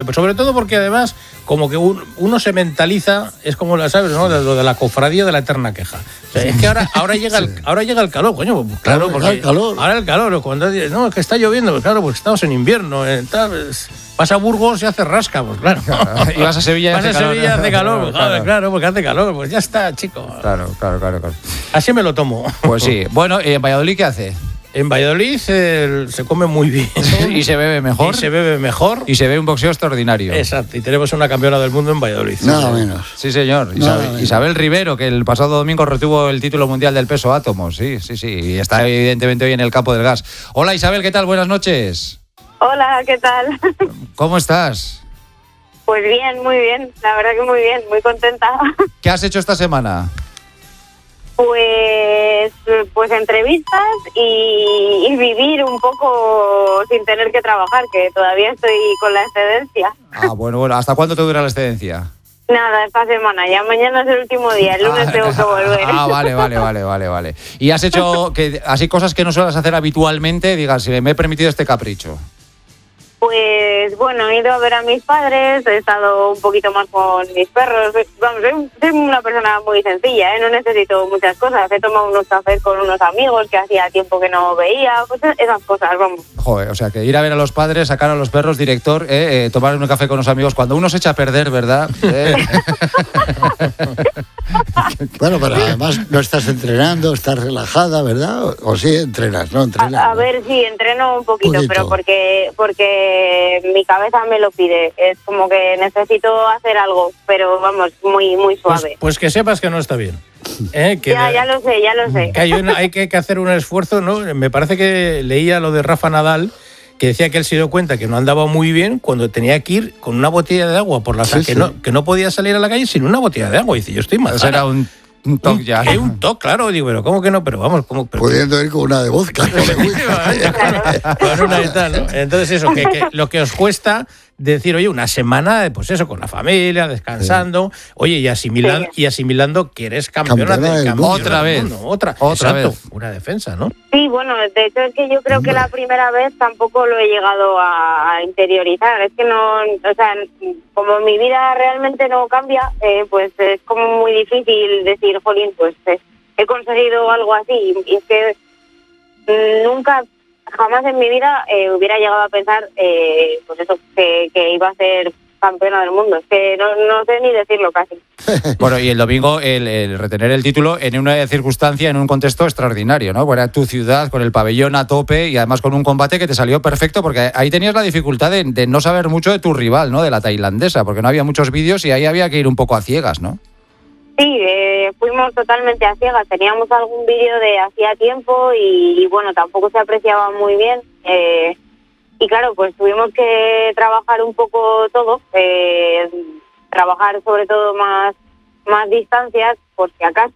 sobre todo porque además como que uno se mentaliza, es como ¿sabes?, ¿no?, lo de la cofradía de la eterna queja. O sea, es que ahora llega el calor, coño, claro, porque el calor. Ahora el calor, cuando no, es que está lloviendo, pues claro, porque estamos en invierno, vas a Burgos y hace rasca, pues claro. Y vas a Sevilla y hace calor, pues, claro, porque hace calor, pues ya está, chico. Claro. Así me lo tomo. Pues sí. Bueno, ¿y en Valladolid qué hace? En Valladolid se come muy bien. Y se bebe mejor. Y se ve un boxeo extraordinario. Exacto, y tenemos una campeona del mundo en Valladolid. Nada menos. Sí, señor. Isabel Rivero, que el pasado domingo retuvo el título mundial del peso átomos. Sí. Y está evidentemente hoy en el campo del gas. Hola, Isabel, ¿qué tal? Buenas noches. Hola, ¿qué tal? ¿Cómo estás? Pues bien, muy bien. La verdad que muy bien, muy contenta. ¿Qué has hecho esta semana? Pues entrevistas y vivir un poco sin tener que trabajar, que todavía estoy con la excedencia. Bueno, ¿hasta cuándo te dura la excedencia? Nada, esta semana, ya mañana es el último día, el lunes tengo que volver. Vale. ¿Y has hecho así cosas que no sueles hacer habitualmente? Digas, si me he permitido este capricho. Pues bueno, he ido a ver a mis padres, he estado un poquito más con mis perros. Vamos, soy una persona muy sencilla, no necesito muchas cosas. He tomado unos cafés con unos amigos que hacía tiempo que no veía, pues esas cosas, vamos. Joder, o sea, que ir a ver a los padres, sacar a los perros, director, tomar un café con los amigos, cuando uno se echa a perder, ¿verdad? Bueno, pero además no estás entrenando, estás relajada, ¿verdad? O sí entrenas, ¿no? A ver, sí, entreno un poquito, pero porque mi cabeza me lo pide. Es como que necesito hacer algo, pero vamos, muy muy suave. Pues que sepas que no está bien. Ya lo sé. Que hay que hacer un esfuerzo, ¿no? Me parece que leía lo de Rafa Nadal, que decía que él se dio cuenta que no andaba muy bien cuando tenía que ir con una botella de agua por la calle, que no podía salir a la calle sin una botilla de agua. Y dice, yo estoy mal. Eso era un TOC ya. Hay un TOC, claro. Digo, pero ¿cómo que no? Pero vamos, ¿cómo? Pudiendo ir con una de vodka. Con una y tal, ¿no? Entonces eso, que lo que os cuesta decir, oye, una semana, pues eso, con la familia, descansando, oye, y asimilando que eres campeona del mundo. Otra vez. Otra vez. Una defensa, ¿no? Sí, bueno, de hecho es que yo creo que la primera vez tampoco lo he llegado a interiorizar. Es que no, o sea, como mi vida realmente no cambia, pues es como muy difícil decir, jolín, pues he conseguido algo así. Y es que jamás en mi vida hubiera llegado a pensar pues eso, que iba a ser campeona del mundo. Es que no sé ni decirlo casi. Bueno, y el domingo el retener el título en una circunstancia, en un contexto extraordinario, ¿no? Era tu ciudad con el pabellón a tope y además con un combate que te salió perfecto, porque ahí tenías la dificultad de no saber mucho de tu rival, ¿no? De la tailandesa, porque no había muchos vídeos y ahí había que ir un poco a ciegas, ¿no? Sí, fuimos totalmente a ciegas. Teníamos algún vídeo de hacía tiempo y bueno, tampoco se apreciaba muy bien. Y claro, pues tuvimos que trabajar un poco todo, trabajar sobre todo más distancias, por si acaso.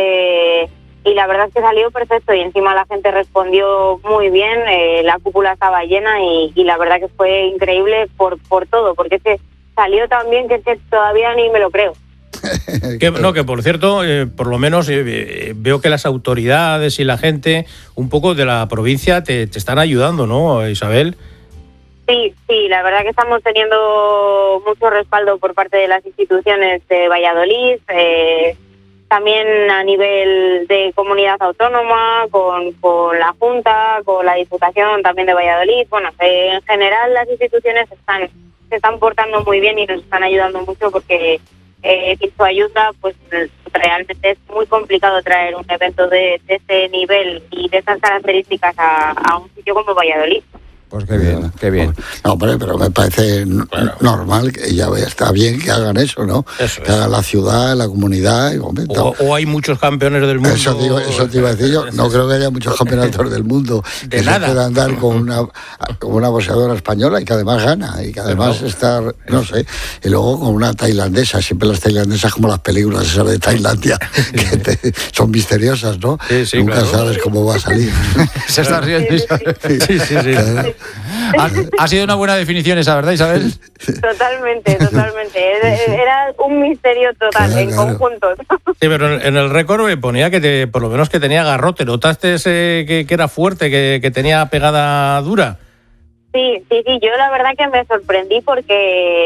Y la verdad es que salió perfecto y encima la gente respondió muy bien, la cúpula estaba llena y la verdad que fue increíble por todo, porque es que salió tan bien que es que todavía ni me lo creo. Que por cierto, por lo menos veo que las autoridades y la gente un poco de la provincia te están ayudando, ¿no, Isabel? Sí, la verdad que estamos teniendo mucho respaldo por parte de las instituciones de Valladolid, también a nivel de comunidad autónoma, con la Junta, con la Diputación también de Valladolid. Bueno, en general las instituciones se están portando muy bien y nos están ayudando mucho porque sin su ayuda pues realmente es muy complicado traer un evento de este nivel y de estas características a un sitio como Valladolid. Pues qué bien. No, hombre, pero me parece normal que ya está bien que hagan eso, ¿no? Eso que hagan la ciudad, la comunidad. O hay muchos campeones del mundo. Eso te iba a decir yo. No creo que haya muchos campeonatos del mundo que se puedan dar con una boxeadora española y que además gana y que además está, no sé. Y luego con una tailandesa. Siempre las tailandesas como las películas esas de Tailandia que son misteriosas, ¿no? Sí, nunca sabes cómo va a salir. Se está riendo Isabel. Sí. Ha sido una buena definición esa, ¿verdad, Isabel? Totalmente. Era un misterio total, en conjunto. Sí, pero en el récord ponía que por lo menos que tenía garrote. ¿Notaste que era fuerte, que tenía pegada dura? Sí, yo la verdad que me sorprendí porque